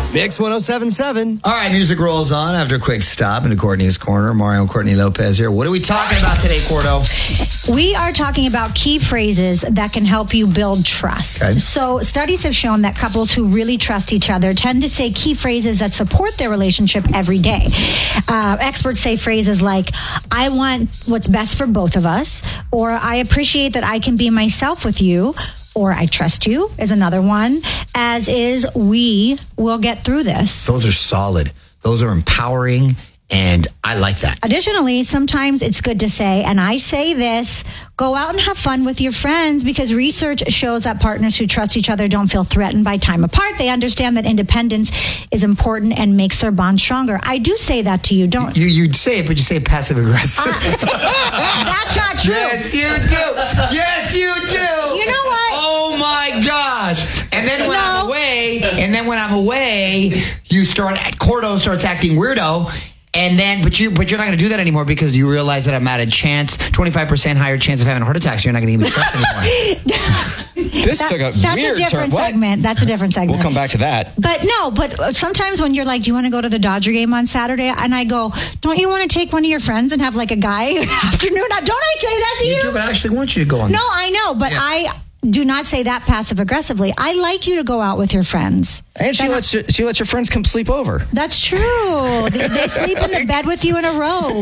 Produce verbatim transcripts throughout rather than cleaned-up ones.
Mix one oh seven point seven. All right, music rolls on after a quick stop into Courtney's Corner. Mario and Courtney Lopez here. What are we talking about today, Cordo? We are talking about key phrases that can help you build trust. Okay. So studies have shown that couples who really trust each other tend to say key phrases that support their relationship every day. Uh, experts say phrases like, I want what's best for both of us, or I appreciate that I can be myself with you, or I trust you is another one, as is we will get through this. Those are solid. Those are empowering, and I like that. Additionally, sometimes it's good to say, and I say this, go out and have fun with your friends, because research shows that partners who trust each other don't feel threatened by time apart. They understand that independence is important and makes their bond stronger. I do say that to you, don't you? You say it, but you say it passive aggressive. Uh, that's not true. Yes, you do. Yes, you do. You know what? Oh my gosh. And then when No. I'm away, and then when I'm away, you start, Cordo starts acting weirdo. And then, but you, but you're not going to do that anymore because you realize that I'm at a chance, twenty-five percent higher chance of having a heart attack. So you're not going to give me stress anymore. This That- took a that's weird a different turn. What? segment. That's a different segment. We'll come back to that. But no, but sometimes when you're like, do you want to go to the Dodger game on Saturday? And I go, don't you want to take one of your friends and have like a guy afternoon? Don't I say that to you? You do, but I actually want you to go on. No, I know, but Yeah. I do not say that passive aggressively. I like you to go out with your friends. And she Then- lets you, she lets your friends come sleep over. That's true. They, they sleep in the bed with you in a robe.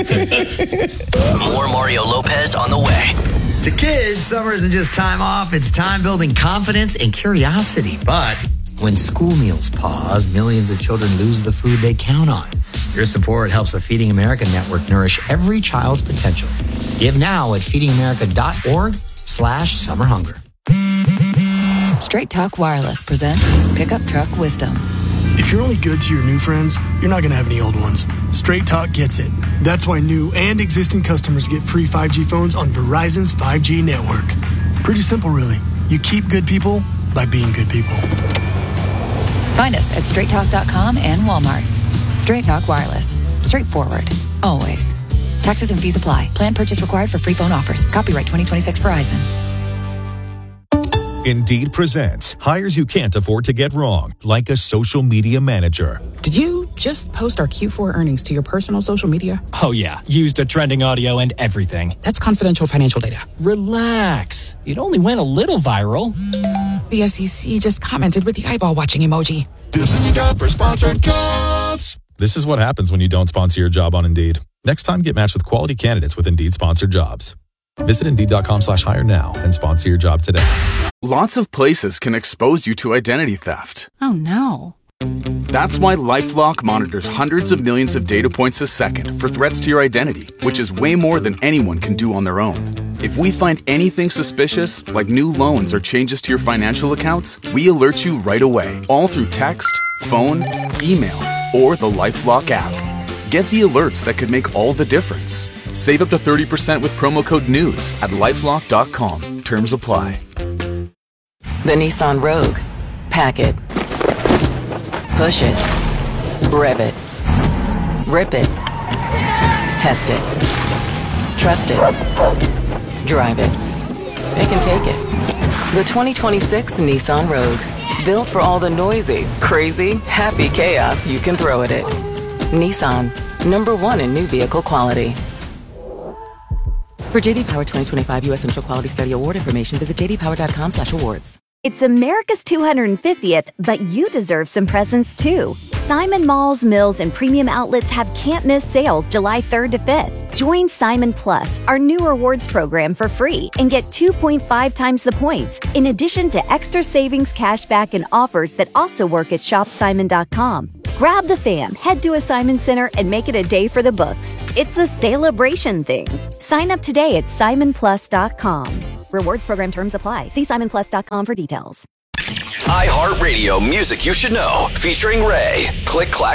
More Mario Lopez on the way. To kids, summer isn't just time off. It's time building confidence and curiosity. But when school meals pause, millions of children lose the food they count on. Your support helps the Feeding America Network nourish every child's potential. Give now at feeding america dot org slash summer hunger. Straight Talk Wireless presents Pickup Truck Wisdom. If you're only good to your new friends, you're not going to have any old ones. Straight Talk gets it. That's why new and existing customers get free five G phones on Verizon's five G network. Pretty simple, really. You keep good people by being good people. Find us at straight talk dot com and Walmart. Straight Talk Wireless. Straightforward. Always. Taxes and fees apply. Plan purchase required for free phone offers. Copyright twenty twenty-six Verizon. Indeed presents hires you can't afford to get wrong, like a social media manager. Did you just post our Q four earnings to your personal social media? Oh, yeah. Used a trending audio and everything. That's confidential financial data. Relax. It only went a little viral. The S E C just commented with the eyeball watching emoji. This is the job for sponsored jobs. This is what happens when you don't sponsor your job on Indeed. Next time, get matched with quality candidates with Indeed sponsored jobs. Visit Indeed.com slash hire now and sponsor your job today. Lots of places can expose you to identity theft. Oh, no. That's why LifeLock monitors hundreds of millions of data points a second for threats to your identity, which is way more than anyone can do on their own. If we find anything suspicious, like new loans or changes to your financial accounts, we alert you right away, all through text, phone, email, or the LifeLock app. Get the alerts that could make all the difference. Save up to thirty percent with promo code NEWS at lifelock dot com. Terms apply. The Nissan Rogue. Pack it. Push it. Rev it. Rip it. Test it. Trust it. Drive it. They can take it. The twenty twenty-six Nissan Rogue. Built for all the noisy, crazy, happy chaos you can throw at it. Nissan. Number one in new vehicle quality. For J D Power twenty twenty-five U S Central Quality Study Award information, visit j d power dot com slash awards. It's America's two hundred fiftieth, but you deserve some presents too. Simon Malls, Mills, and Premium Outlets have can't-miss sales July third to fifth. Join Simon Plus, our new rewards program, for free and get two point five times the points, in addition to extra savings, cashback, and offers that also work at shop simon dot com. Grab the fam, head to a Simon Center, and make it a day for the books. It's a celebration thing. Sign up today at simon plus dot com. Rewards program terms apply. See simon plus dot com for details. iHeartRadio Music You Should Know, featuring Ray. Click, clack,